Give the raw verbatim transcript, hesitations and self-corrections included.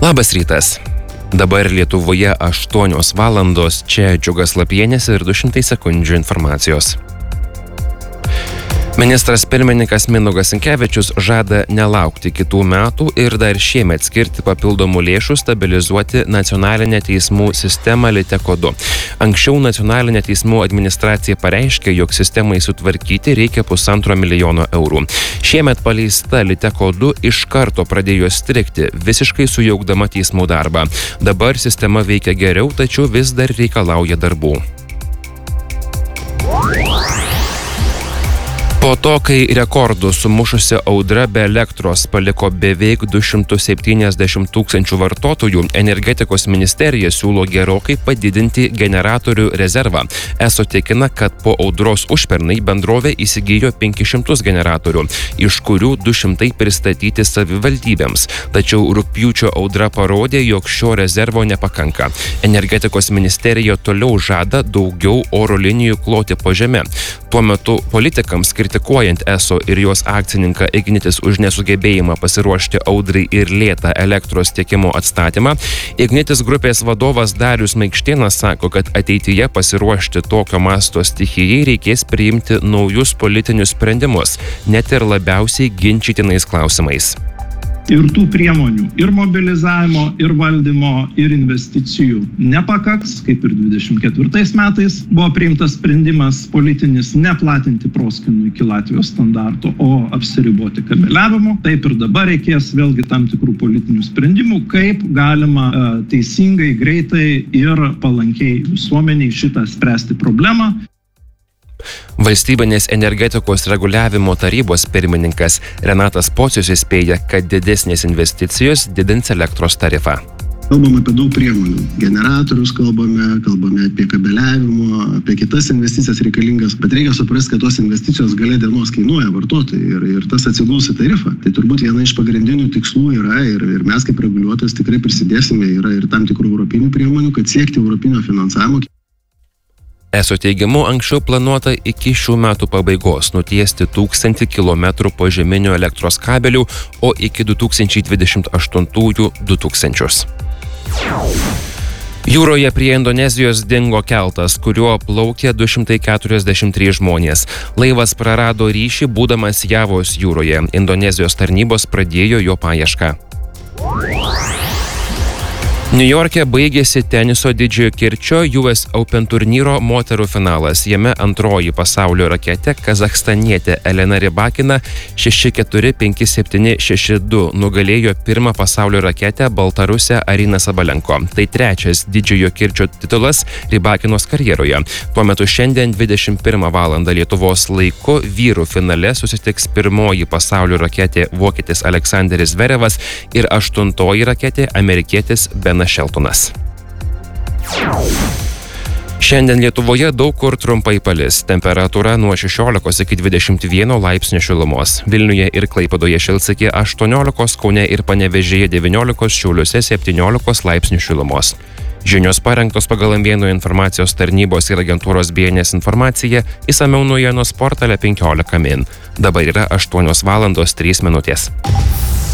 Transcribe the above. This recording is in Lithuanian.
Labas rytas. Dabar Lietuvoje aštuonios valandos, čia Džiugas Lapienis ir du šimtai sekundžių informacijos. Ministras pirmininkas Mindaugas Sinkevičius žada nelaukti kitų metų ir dar šiemet skirti papildomų lėšų stabilizuoti nacionalinę teismų sistemą Liteko du. Anksčiau nacionalinė teismų administracija pareiškė, jog sistemai sutvarkyti reikia pusantro milijono eurų. Šiemet paleista Liteko du iš karto pradėjo strigti, visiškai sujaukdama teismų darbą. Dabar sistema veikia geriau, tačiau vis dar reikalauja darbų. Po to, kai rekordų sumušusi audra be elektros paliko beveik du šimtus septyniasdešimt tūkstančių vartotojų, energetikos ministerija siūlo gerokai padidinti generatorių rezervą. Eso tikina, kad po audros užpernai bendrovė įsigijo penkis šimtus generatorių, iš kurių du šimtai pristatyti savivaldybėms. Tačiau rugpjūčio audra parodė, jog šio rezervo nepakanka. Energetikos ministerija toliau žada daugiau oro linijų kloti po žeme. Tuo metu politikams kritikuojant Eso ir jos akcininką Ignitis už nesugebėjimą pasiruošti audrai ir lėtą elektros tiekimo atstatymą, Ignitis grupės vadovas Darius Maikštėnas sako, kad ateityje pasiruošti tokio masto stichijai reikės priimti naujus politinius sprendimus, net ir labiausiai ginčytinais klausimais. Ir tų priemonių, ir mobilizavimo, ir valdymo, ir investicijų nepakaks, kaip ir dvidešimt ketvirtais metais buvo priimtas sprendimas politinis neplatinti proskynų iki Latvijos standarto, o apsiriboti kabeliavimu. Taip ir dabar reikės vėlgi tam tikrų politinių sprendimų, kaip galima e, teisingai, greitai ir palankiai visuomeniai šitą spręsti problemą. Valstybinės energetikos reguliavimo tarybos pirmininkas Renatas Pocius įspėja, kad didesnės investicijos didins elektros tarifą. Kalbame apie daug priemonių. Generatorius kalbame, kalbame apie kabeliavimo, apie kitas investicijas reikalingas, bet reikia suprasti, kad tos investicijos gale dienos kainuoja vartotojai ir, ir tas atsiguls į tarifą. Tai turbūt viena iš pagrindinių tikslų yra ir, ir mes kaip reguliuotojas tikrai prisidėsime, yra ir tam tikrų europinių priemonių, kad siekti europinio finansavimo. Eso teigimu, anksčiau planuota iki šių metų pabaigos nutiesti tūkstantį kilometrų požeminių elektros kabelių, o iki du tūkstančiai dvidešimt aštuntųjų du tūkstančius. Jūroje prie Indonezijos dingo keltas, kuriuo plaukė du šimtai keturiasdešimt trys žmonės. Laivas prarado ryšį, būdamas Javos jūroje. Indonezijos tarnybos pradėjo jo paiešką. Niujorke baigėsi teniso didžiojo kirčio U S Open turnyro moterų finalas. Jame antroji pasaulio raketė, kazachstanietė Elena Rybakina šeši keturi, penki septyni, šeši du nugalėjo pirmą pasaulio raketę Baltarusę Ariną Sabalenko. Tai trečias didžiojo kirčio titulas Rybakinos karjeroje. Tuo metu šiandien dvidešimt pirmą valandą Lietuvos laiku vyrų finale susitiks pirmoji pasaulio raketė vokietis Aleksanderis Zverevas ir aštuntoji raketė amerikietis Benas Šeltonas. Šiandien Lietuvoje daug kur trumpai palis. Temperatūra nuo šešiolikos iki dvidešimt vieno laipsnio šilumos. Vilniuje ir Klaipėdoje šils iki aštuoniolikos, Kaune ir Panevėžyje devyniolikos, Šiauliuose septyniolikos laipsnių šilumos. Žinios parengtos pagal M vieno informacijos tarnybos ir agentūros B N S informacija, išsamiau naujienos portale penkiolika min. Dabar yra aštuonios valandos trys minutės.